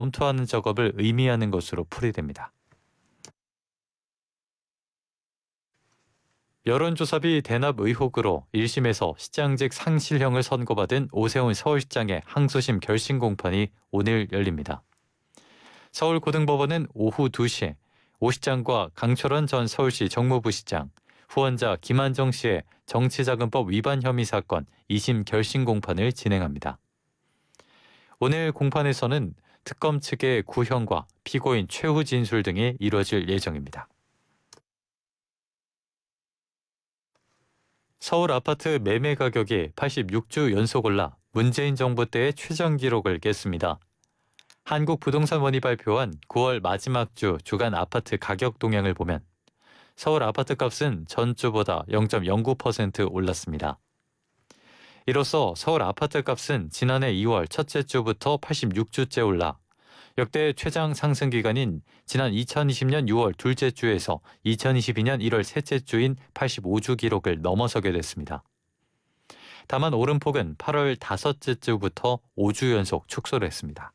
검토하는 작업을 의미하는 것으로 풀이됩니다. 여론조사비 대납 의혹으로 1심에서 시장직 상실형을 선고받은 오세훈 서울시장의 항소심 결심 공판이 오늘 열립니다. 서울고등법원은 오후 2시 오 시장과 강철원 전 서울시 정무부시장, 후원자 김한정 씨의 정치자금법 위반 혐의 사건 2심 결심 공판을 진행합니다. 오늘 공판에서는 특검 측의 구형과 피고인 최후 진술 등이 이뤄질 예정입니다. 서울 아파트 매매 가격이 86주 연속 올라 문재인 정부 때의 최저 기록을 깼습니다. 한국부동산원이 발표한 9월 마지막 주 주간 아파트 가격 동향을 보면 서울 아파트 값은 전주보다 0.09% 올랐습니다. 이로써 서울 아파트 값은 지난해 2월 첫째 주부터 86주째 올라 역대 최장 상승 기간인 지난 2020년 6월 둘째 주에서 2022년 1월 셋째 주인 85주 기록을 넘어서게 됐습니다. 다만 오름폭은 8월 다섯째 주부터 5주 연속 축소를 했습니다.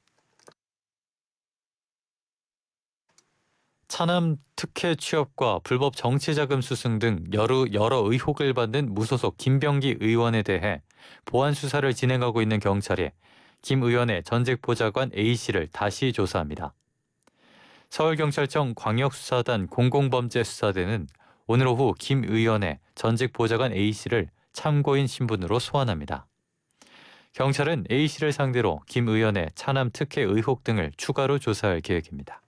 차남 특혜 취업과 불법 정치자금 수승 등 여러 의혹을 받는 무소속 김병기 의원에 대해 보안 수사를 진행하고 있는 경찰이 김 의원의 전직 보좌관 A씨를 다시 조사합니다. 서울경찰청 광역수사단 공공범죄수사대는 오늘 오후 김 의원의 전직 보좌관 A씨를 참고인 신분으로 소환합니다. 경찰은 A씨를 상대로 김 의원의 차남 특혜 의혹 등을 추가로 조사할 계획입니다.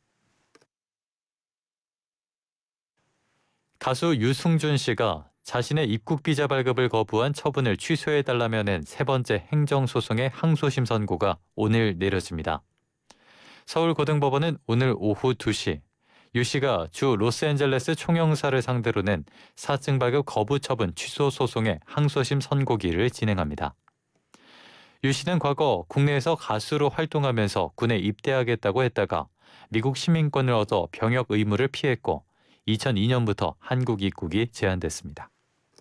가수 유승준 씨가 자신의 입국 비자 발급을 거부한 처분을 취소해달라며 낸 세 번째 행정소송의 항소심 선고가 오늘 내려집니다. 서울고등법원은 오늘 오후 2시 유 씨가 주 로스앤젤레스 총영사를 상대로 낸 사증 발급 거부 처분 취소 소송의 항소심 선고기를 진행합니다. 유 씨는 과거 국내에서 가수로 활동하면서 군에 입대하겠다고 했다가 미국 시민권을 얻어 병역 의무를 피했고 2002년부터 한국 입국이 제한됐습니다.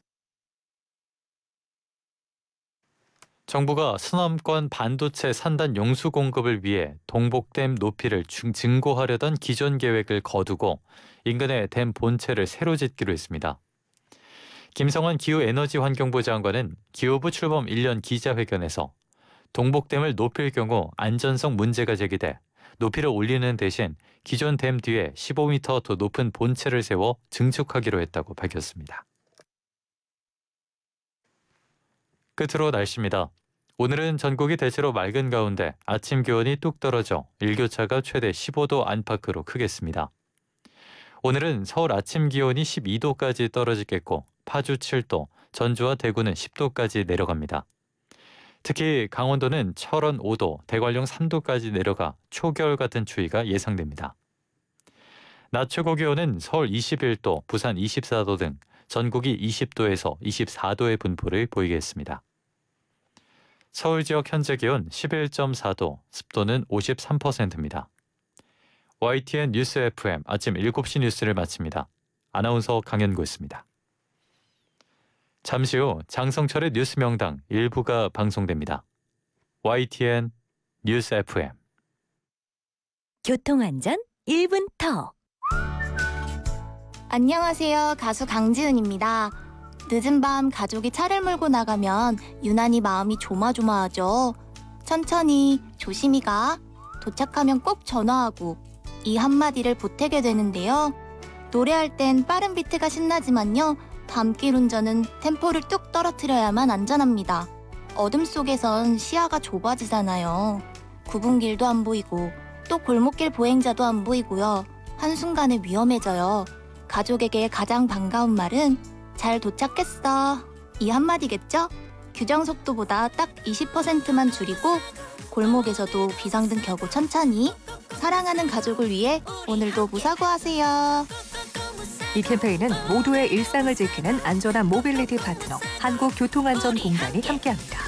정부가 서남권 반도체 산단 용수 공급을 위해 동복댐 높이를 증고하려던 기존 계획을 거두고 인근의 댐 본체를 새로 짓기로 했습니다. 김성환 기후에너지환경부 장관은 기후부 출범 1년 기자회견에서 동복댐을 높일 경우 안전성 문제가 제기돼 높이를 올리는 대신 기존 댐 뒤에 15m 더 높은 본체를 세워 증축하기로 했다고 밝혔습니다. 끝으로 날씨입니다. 오늘은 전국이 대체로 맑은 가운데 아침 기온이 뚝 떨어져 일교차가 최대 15도 안팎으로 크겠습니다. 오늘은 서울 아침 기온이 12도까지 떨어지겠고 파주 7도, 전주와 대구는 10도까지 내려갑니다. 특히 강원도는 철원 5도, 대관령 3도까지 내려가 초겨울 같은 추위가 예상됩니다. 낮 최고 기온은 서울 21도, 부산 24도 등 전국이 20도에서 24도의 분포를 보이겠습니다. 서울 지역 현재 기온 11.4도, 습도는 53%입니다. YTN 뉴스 FM 아침 7시 뉴스를 마칩니다. 아나운서 강현구였습니다. 잠시 후 장성철의 뉴스 명당 일부가 방송됩니다. YTN 뉴스 FM 교통안전 1분 더. 안녕하세요. 가수 강지은입니다. 늦은 밤 가족이 차를 몰고 나가면 유난히 마음이 조마조마하죠. 천천히 조심히 가. 도착하면 꼭 전화하고 이 한마디를 보태게 되는데요. 노래할 땐 빠른 비트가 신나지만요. 밤길 운전은 템포를 뚝 떨어뜨려야만 안전합니다. 어둠 속에선 시야가 좁아지잖아요. 구분길도 안 보이고 또 골목길 보행자도 안 보이고요. 한순간에 위험해져요. 가족에게 가장 반가운 말은 잘 도착했어. 이 한마디겠죠? 규정 속도보다 딱 20%만 줄이고 골목에서도 비상등 켜고 천천히 사랑하는 가족을 위해 오늘도 무사고하세요. 이 캠페인은 모두의 일상을 지키는 안전한 모빌리티 파트너 한국교통안전공단이 함께합니다.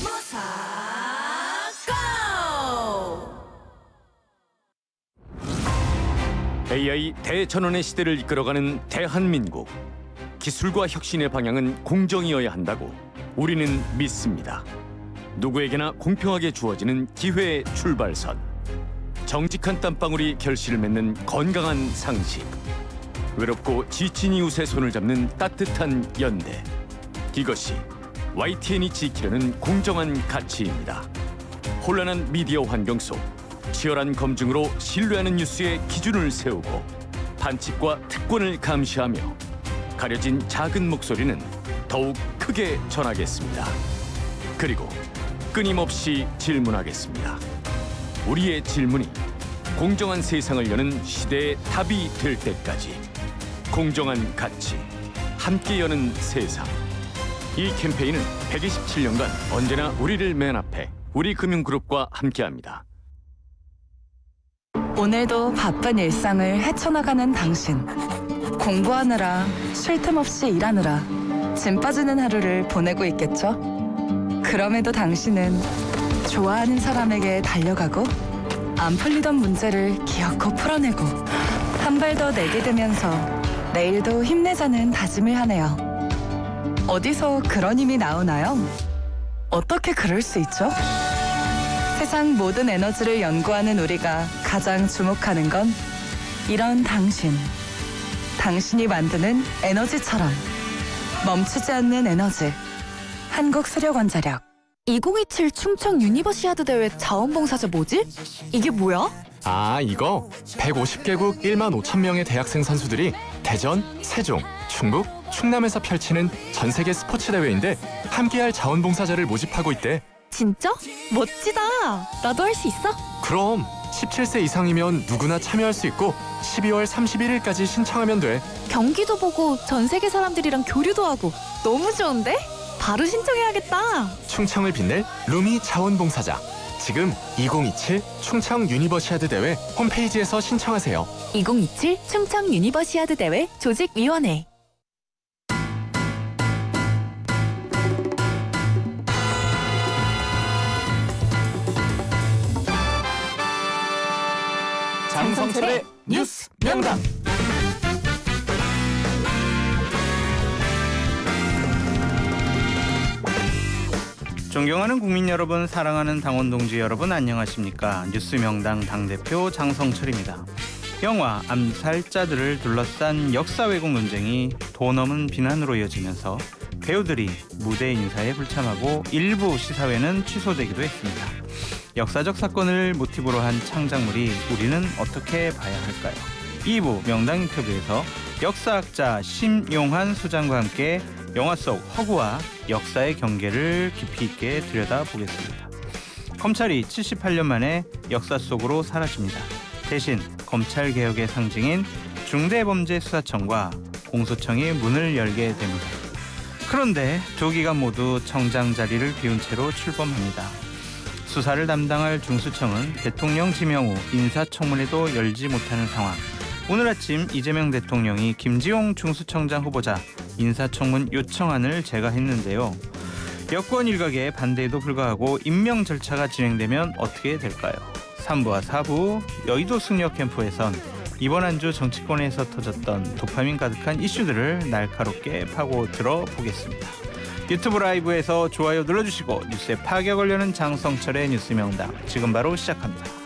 AI 대전환의 시대를 이끌어가는 대한민국. 기술과 혁신의 방향은 공정이어야 한다고 우리는 믿습니다. 누구에게나 공평하게 주어지는 기회의 출발선. 정직한 땀방울이 결실을 맺는 건강한 상식. 외롭고 지친 이웃의 손을 잡는 따뜻한 연대. 이것이 YTN이 지키려는 공정한 가치입니다. 혼란한 미디어 환경 속 치열한 검증으로 신뢰하는 뉴스의 기준을 세우고 반칙과 특권을 감시하며 가려진 작은 목소리는 더욱 크게 전하겠습니다. 그리고 끊임없이 질문하겠습니다. 우리의 질문이 공정한 세상을 여는 시대의 답이 될 때까지 공정한 가치, 함께 여는 세상. 이 캠페인은 127년간 언제나 우리를 맨 앞에 우리금융그룹과 함께합니다. 오늘도 바쁜 일상을 헤쳐나가는 당신. 공부하느라, 쉴 틈 없이 일하느라 짐 빠지는 하루를 보내고 있겠죠? 그럼에도 당신은 좋아하는 사람에게 달려가고 안 풀리던 문제를 기어코 풀어내고 한 발 더 내디디면서 내일도 힘내자는 다짐을 하네요. 어디서 그런 힘이 나오나요? 어떻게 그럴 수 있죠? 세상 모든 에너지를 연구하는 우리가 가장 주목하는 건 이런 당신. 당신이 만드는 에너지처럼 멈추지 않는 에너지. 한국수력원자력. 2027 충청 유니버시아드 대회 자원봉사자 뭐지? 이게 뭐야? 아, 이거 150개국 1만 5천 명의 대학생 선수들이 대전, 세종, 충북, 충남에서 펼치는 전 세계 스포츠 대회인데 함께할 자원봉사자를 모집하고 있대. 진짜? 멋지다. 나도 할 수 있어? 그럼 17세 이상이면 누구나 참여할 수 있고 12월 31일까지 신청하면 돼. 경기도 보고 전 세계 사람들이랑 교류도 하고 너무 좋은데? 바로 신청해야겠다. 충청을 빛낼 루미 자원봉사자. 지금 2027 충청 유니버시아드 대회 홈페이지에서 신청하세요. 2027 충청 유니버시아드 대회 조직위원회. 장성철의 뉴스 명당. 존경하는 국민 여러분, 사랑하는 당원 동지 여러분, 안녕하십니까? 뉴스 명당 당대표 장성철입니다. 영화 암살자들을 둘러싼 역사 왜곡 논쟁이 도 넘은 비난으로 이어지면서 배우들이 무대 인사에 불참하고 일부 시사회는 취소되기도 했습니다. 역사적 사건을 모티브로 한 창작물이 우리는 어떻게 봐야 할까요? 2부 명당 인터뷰에서 역사학자 심용환 소장과 함께 영화 속 허구와 역사의 경계를 깊이 있게 들여다보겠습니다. 검찰이 78년 만에 역사 속으로 사라집니다. 대신 검찰개혁의 상징인 중대범죄수사청과 공소청이 문을 열게 됩니다. 그런데 두 기관 모두 청장 자리를 비운 채로 출범합니다. 수사를 담당할 중수청은 대통령 지명 후 인사청문회도 열지 못하는 상황. 오늘 아침 이재명 대통령이 김지용 중수청장 후보자 인사청문 요청안을 제거했는데요. 여권 일각의 반대에도 불구하고 임명 절차가 진행되면 어떻게 될까요? 3부와 4부 여의도 승려 캠프에선 이번 한 주 정치권에서 터졌던 도파민 가득한 이슈들을 날카롭게 파고 들어보겠습니다. 유튜브 라이브에서 좋아요 눌러주시고 뉴스에 파괴 걸려는 장성철의 뉴스 명당 지금 바로 시작합니다.